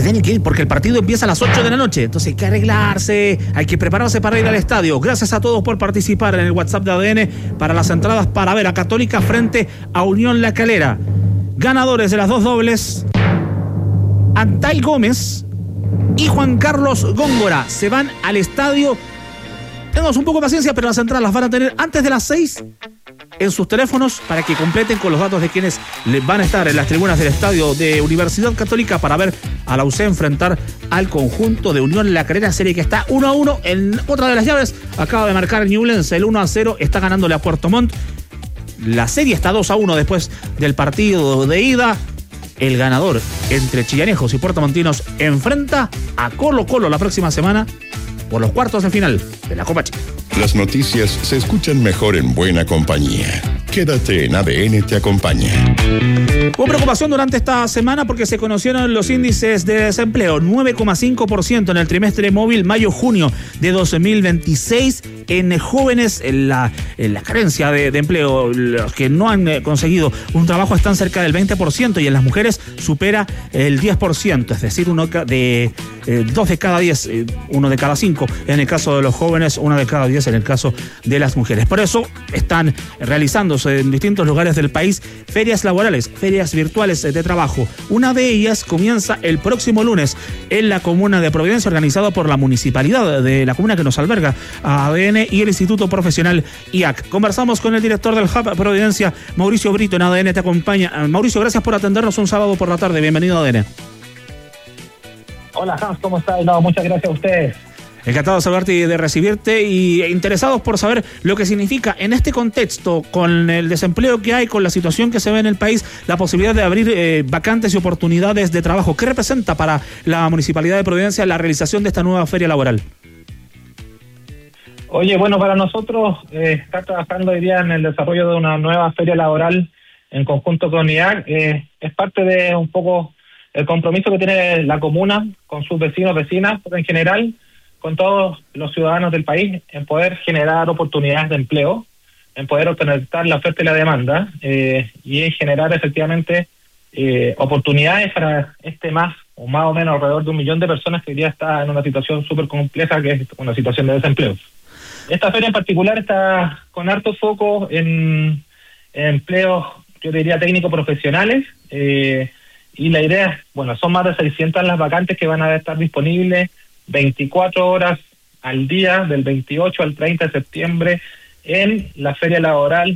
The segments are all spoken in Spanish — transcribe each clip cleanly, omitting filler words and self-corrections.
se tienen que ir porque el partido empieza a las 8 de la noche. Entonces hay que arreglarse, hay que prepararse para ir al estadio. Gracias a todos por participar en el WhatsApp de ADN para las entradas para ver a Católica frente a Unión La Calera. Ganadores de las dos dobles, Antay Gómez y Juan Carlos Góngora se van al estadio. Tenemos un poco de paciencia, pero las entradas las van a tener antes de las 6 en sus teléfonos para que completen con los datos de quienes van a estar en las tribunas del estadio de Universidad Católica para ver a la UC enfrentar al conjunto de Unión La Calera, serie que está 1-1 en otra de las llaves. Acaba de marcar Ñublense el 1-0, está ganándole a Puerto Montt. La serie está 2-1 después del partido de ida. El ganador entre Chillanejos y puertomontinos enfrenta a Colo-Colo la próxima semana por los cuartos de final de la Copa Chile. Las noticias se escuchan mejor en buena compañía. Quédate en ADN Te Acompaña. Hubo preocupación durante esta semana porque se conocieron los índices de desempleo. 9,5% en el trimestre móvil mayo-junio de 2026 en jóvenes. En la carencia de empleo, los que no han conseguido un trabajo están cerca del 20% y en las mujeres supera el 10%. Es decir, 2 de cada 10, 1 de cada 5 en el caso de los jóvenes, 1 de cada 10 en el caso de las mujeres. Por eso están realizándose en distintos lugares del país ferias laborales, ferias virtuales de trabajo. Una de ellas comienza el próximo lunes en la comuna de Providencia, organizada por la municipalidad de la comuna que nos alberga a ADN y el Instituto Profesional IAC. Conversamos con el director del Hub Providencia, Mauricio Brito, en ADN Te Acompaña. Mauricio, gracias por atendernos un sábado por la tarde. Bienvenido a ADN. Hola Hans, ¿cómo estás? No, muchas gracias a ustedes. Encantado de saludarte y de recibirte y interesados por saber lo que significa en este contexto, con el desempleo que hay, con la situación que se ve en el país, la posibilidad de abrir vacantes y oportunidades de trabajo. ¿Qué representa para la Municipalidad de Providencia la realización de esta nueva feria laboral? Oye, bueno, para nosotros estar trabajando hoy día en el desarrollo de una nueva feria laboral en conjunto con IAC es parte de un poco el compromiso que tiene la comuna con sus vecinos, vecinas, en general, con todos los ciudadanos del país, en poder generar oportunidades de empleo, en poder obtener la oferta y la demanda, y en generar efectivamente oportunidades para más o menos alrededor de 1 millón de personas que hoy día está en una situación súper compleja, que es una situación de desempleo. Esta feria en particular está con harto foco en empleos, yo diría técnico-profesionales, y la idea, bueno, son más de 600 las vacantes que van a estar disponibles 24 horas al día, del 28 al 30 de septiembre, en la feria laboral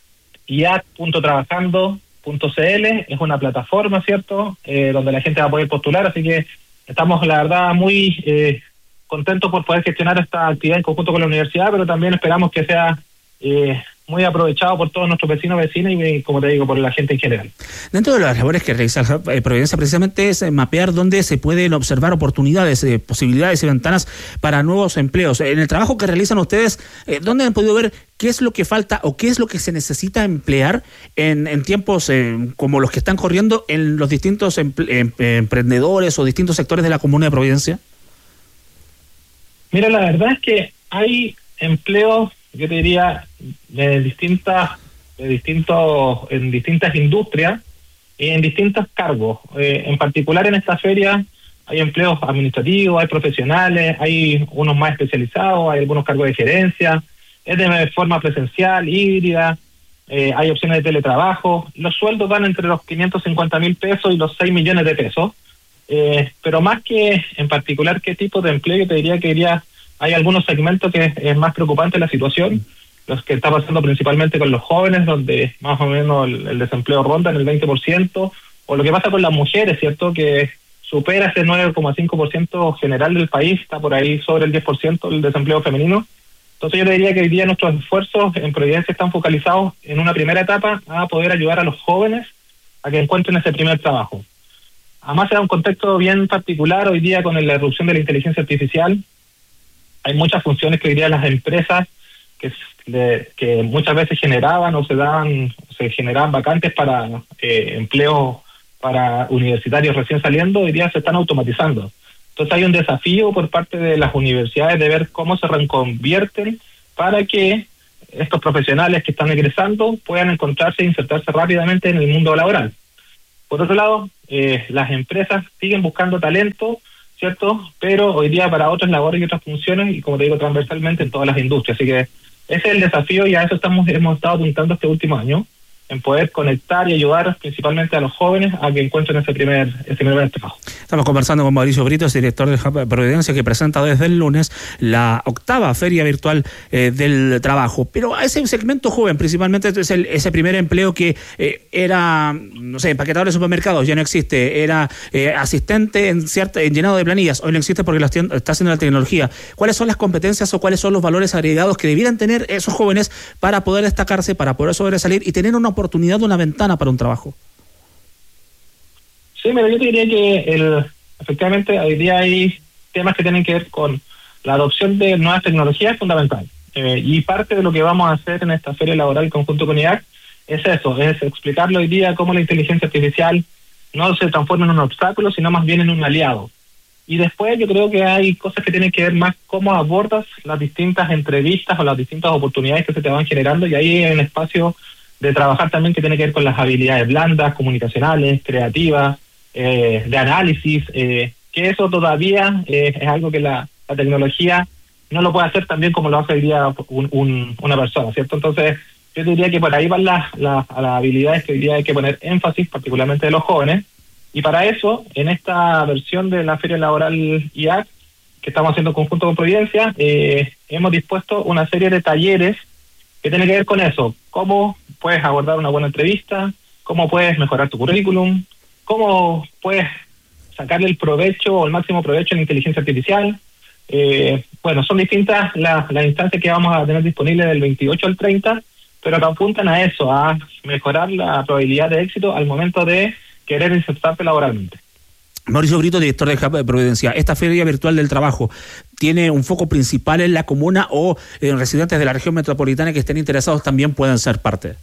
IAC.trabajando.cl. Es una plataforma, ¿cierto?, donde la gente va a poder postular, así que estamos, la verdad, muy contentos por poder gestionar esta actividad en conjunto con la universidad, pero también esperamos que sea muy aprovechado por todos nuestros vecinos, vecinas y, como te digo, por la gente en general. Dentro de las labores que realiza Providencia precisamente es mapear dónde se pueden observar oportunidades, posibilidades y ventanas para nuevos empleos. En el trabajo que realizan ustedes, ¿dónde han podido ver qué es lo que falta o qué es lo que se necesita emplear en tiempos como los que están corriendo en los distintos emprendedores o distintos sectores de la comuna de Providencia? Mira, la verdad es que hay empleos, yo te diría, en distintas industrias y en distintos cargos. En particular en esta feria hay empleos administrativos, hay profesionales, hay unos más especializados, hay algunos cargos de gerencia, es de forma presencial, híbrida, hay opciones de teletrabajo. Los sueldos van entre los 550,000 pesos y los 6 millones de pesos. Pero más que en particular qué tipo de empleo, yo te diría que hay algunos segmentos que es más preocupante la situación, los que está pasando principalmente con los jóvenes, donde más o menos el desempleo ronda en el 20%, o lo que pasa con las mujeres, ¿cierto?, que supera ese 9,5% general del país, está por ahí sobre el 10% el desempleo femenino. Entonces yo te diría que hoy día nuestros esfuerzos en Providencia están focalizados en una primera etapa a poder ayudar a los jóvenes a que encuentren ese primer trabajo. Además se da un contexto bien particular hoy día con la irrupción de la inteligencia artificial. Hay muchas funciones que hoy día las empresas que muchas veces generaban o se generaban vacantes para empleo para universitarios recién saliendo, hoy día se están automatizando. Entonces hay un desafío por parte de las universidades de ver cómo se reconvierten para que estos profesionales que están egresando puedan encontrarse e insertarse rápidamente en el mundo laboral. Por otro lado, las empresas siguen buscando talento, ¿cierto? Pero hoy día para otras labores y otras funciones, y como te digo, transversalmente en todas las industrias. Así que ese es el desafío y a eso hemos estado apuntando este último año, en poder conectar y ayudar principalmente a los jóvenes a que encuentren ese primer trabajo. Estamos conversando con Mauricio Britos, director del Hub de Providencia, que presenta desde el lunes la 8ª Feria Virtual del Trabajo. Pero a ese segmento joven, principalmente ese primer empleo que era, no sé, empaquetador de supermercados, ya no existe, era asistente en llenado de planillas, hoy no existe porque está haciendo la tecnología. ¿Cuáles son las competencias o cuáles son los valores agregados que debieran tener esos jóvenes para poder destacarse, para poder sobresalir y tener una oportunidad, una ventana para un trabajo? Sí, mira, yo te diría que efectivamente hoy día hay temas que tienen que ver con la adopción de nuevas tecnologías, es fundamental. Y parte de lo que vamos a hacer en esta feria laboral conjunto con IAC es eso, es explicarle hoy día cómo la inteligencia artificial no se transforma en un obstáculo, sino más bien en un aliado. Y después yo creo que hay cosas que tienen que ver más cómo abordas las distintas entrevistas o las distintas oportunidades que se te van generando, y ahí hay un espacio de trabajar también que tiene que ver con las habilidades blandas, comunicacionales, creativas, de análisis, que eso todavía es algo que la tecnología no lo puede hacer tan bien como lo hace hoy día una persona, ¿cierto? Entonces, yo diría que por ahí van las habilidades que hoy día hay que poner énfasis, particularmente de los jóvenes, y para eso, en esta versión de la Feria Laboral IAC, que estamos haciendo en conjunto con Providencia, hemos dispuesto una serie de talleres que tienen que ver con eso, cómo puedes abordar una buena entrevista, cómo puedes mejorar tu currículum, cómo puedes sacarle el provecho o el máximo provecho en inteligencia artificial. Bueno, son distintas las instancias que vamos a tener disponibles del 28 al 30, pero que apuntan a eso, a mejorar la probabilidad de éxito al momento de querer insertarte laboralmente. Mauricio Brito, director del Hub de Providencia, ¿esta Feria Virtual del Trabajo tiene un foco principal en la comuna o residentes de la región metropolitana que estén interesados también pueden ser parte?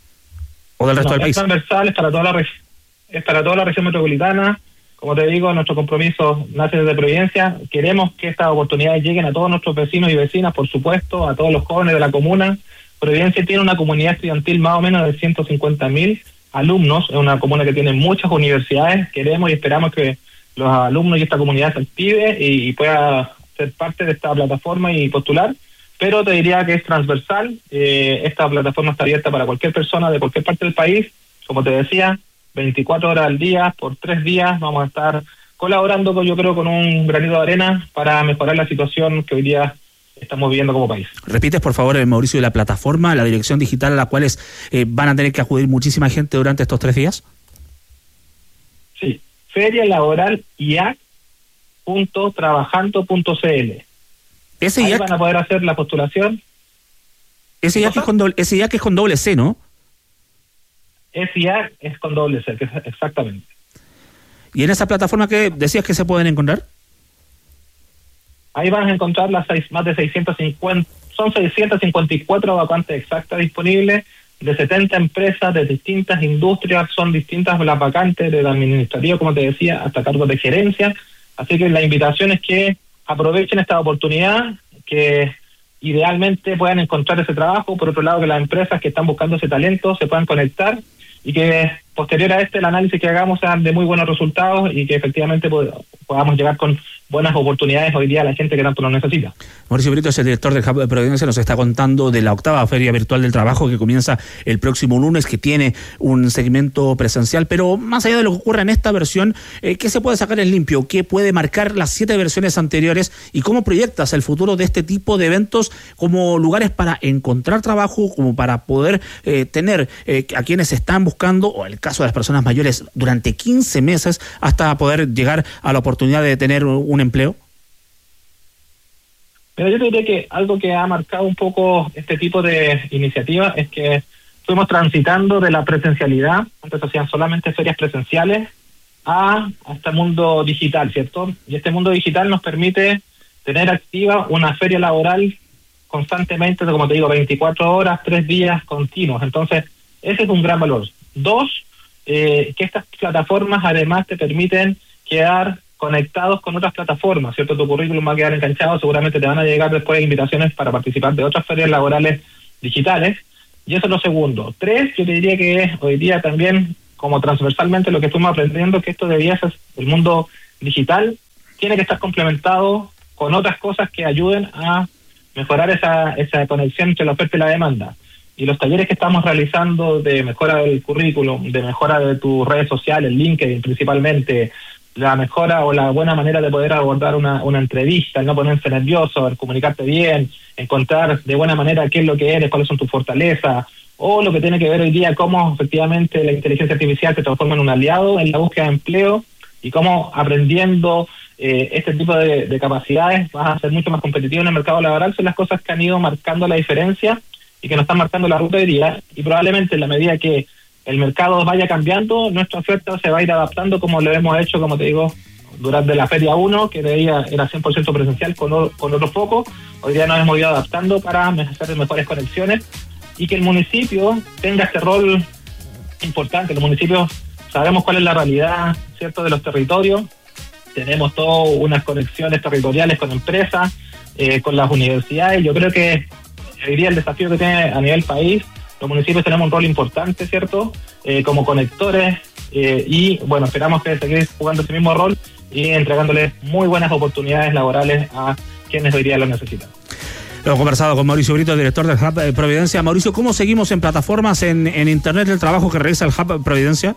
¿O del resto del país? Es transversal, es para toda la región metropolitana. Como te digo, nuestro compromiso nace desde Providencia. Queremos que estas oportunidades lleguen a todos nuestros vecinos y vecinas, por supuesto, a todos los jóvenes de la comuna. Providencia tiene una comunidad estudiantil más o menos de 150.000 alumnos, es una comuna que tiene muchas universidades. Queremos y esperamos que los alumnos y esta comunidad se active y pueda ser parte de esta plataforma y postular, pero te diría que es transversal. Esta plataforma está abierta para cualquier persona de cualquier parte del país. Como te decía, 24 horas al día, por 3 días, vamos a estar colaborando con un granito de arena para mejorar la situación que hoy día estamos viviendo como país. ¿Repites, por favor, Mauricio, la plataforma, la dirección digital a la cual van a tener que acudir muchísima gente durante estos 3 días? Sí, Feria Laboral IAC.trabajando.cl. Ahí van a poder hacer la postulación. Ese IAC es con doble C, ¿no? Ese IAC es con doble C, exactamente. ¿Y en esa plataforma que decías que se pueden encontrar? Ahí van a encontrar más de 654 vacantes exactas disponibles, de 70 empresas, de distintas industrias, son distintas las vacantes, desde administrativo, como te decía, hasta cargos de gerencia. Así que la invitación es que aprovechen esta oportunidad, que idealmente puedan encontrar ese trabajo. Por otro lado, que las empresas que están buscando ese talento se puedan conectar y que posterior a el análisis que hagamos sean de muy buenos resultados y que efectivamente podamos llegar con buenas oportunidades hoy día a la gente que tanto lo necesita. Mauricio Brito es el director del Hub de Providencia, nos está contando de la 8ª Feria Virtual del Trabajo que comienza el próximo lunes, que tiene un segmento presencial, pero más allá de lo que ocurre en esta versión, ¿qué se puede sacar en limpio? ¿Qué puede marcar las 7 versiones anteriores? ¿Y cómo proyectas el futuro de este tipo de eventos como lugares para encontrar trabajo, como para poder tener a quienes están buscando, o en el caso de las personas mayores, durante 15 meses hasta poder llegar a la oportunidad de tener un empleo? Pero yo diría que algo que ha marcado un poco este tipo de iniciativas es que fuimos transitando de la presencialidad, antes hacían solamente ferias presenciales, a este mundo digital, ¿cierto? Y este mundo digital nos permite tener activa una feria laboral constantemente, como te digo, 24 horas, 3 días continuos. Entonces, ese es un gran valor. 2, que estas plataformas además te permiten quedar conectados con otras plataformas, ¿cierto? Tu currículum va a quedar enganchado, seguramente te van a llegar después invitaciones para participar de otras ferias laborales digitales, y eso es lo segundo. 3, yo te diría que hoy día también como transversalmente lo que estuvimos aprendiendo, que esto el mundo digital tiene que estar complementado con otras cosas que ayuden a mejorar esa conexión entre la oferta y la demanda. Y los talleres que estamos realizando de mejora del currículum, de mejora de tus redes sociales, LinkedIn principalmente, la mejora o la buena manera de poder abordar una entrevista, el no ponerse nervioso, el comunicarte bien, encontrar de buena manera qué es lo que eres, cuáles son tus fortalezas, o lo que tiene que ver hoy día, cómo efectivamente la inteligencia artificial se transforma en un aliado en la búsqueda de empleo, y cómo aprendiendo este tipo de capacidades vas a ser mucho más competitivo en el mercado laboral. Son las cosas que han ido marcando la diferencia y que nos están marcando la ruta hoy día, y probablemente en la medida que el mercado vaya cambiando, nuestra oferta se va a ir adaptando, como lo hemos hecho, como te digo, durante la Feria 1, que era 100% presencial con otro foco. Hoy día nos hemos ido adaptando para hacer mejores conexiones y que el municipio tenga este rol importante. Los municipios sabemos cuál es la realidad, ¿cierto?, de los territorios. Tenemos todas unas conexiones territoriales con empresas, con las universidades. Yo creo que hoy día el desafío que tiene a nivel país, los municipios tenemos un rol importante, ¿cierto?, como conectores, y bueno, esperamos que seguir jugando ese mismo rol y entregándoles muy buenas oportunidades laborales a quienes hoy día lo necesitan. Hemos conversado con Mauricio Brito, director del Hub Providencia. Mauricio, ¿cómo seguimos en plataformas en Internet el trabajo que realiza el Hub Providencia?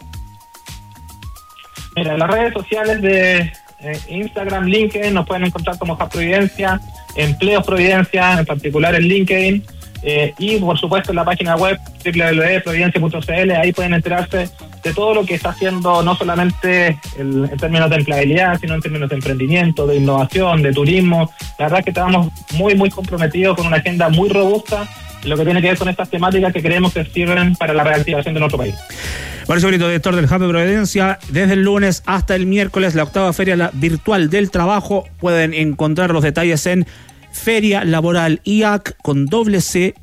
Mira, en las redes sociales de Instagram, LinkedIn, nos pueden encontrar como Hub Providencia, Empleos Providencia, en particular en LinkedIn, y por supuesto en la página web www.providencia.cl. Ahí pueden enterarse de todo lo que está haciendo, no solamente en términos de empleabilidad, sino en términos de emprendimiento, de innovación, de turismo. La verdad es que estamos muy, muy comprometidos con una agenda muy robusta en lo que tiene que ver con estas temáticas que creemos que sirven para la reactivación de nuestro país. Mauricio Brito, director del Hub de Providencia. Desde el lunes hasta el miércoles, la 8ª Feria Virtual del Trabajo. Pueden encontrar los detalles en Feria Laboral IAC con C,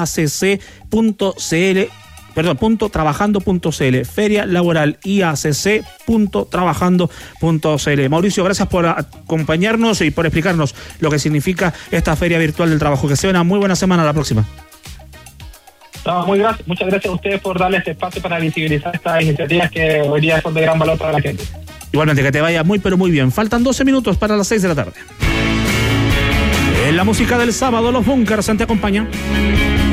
IACC.cl, perdón, .trabajando.cl, Feria Laboral IACC.trabajando.cl. Mauricio, gracias por acompañarnos y por explicarnos lo que significa esta Feria Virtual del Trabajo. Que sea una muy buena semana. La próxima. No, muchas gracias a ustedes por darle este espacio para visibilizar estas iniciativas que hoy día son de gran valor para la gente. Igualmente, que te vaya muy pero muy bien. Faltan 12 minutos para las 6 de la tarde. En la música del sábado, los Bunkers te acompañan.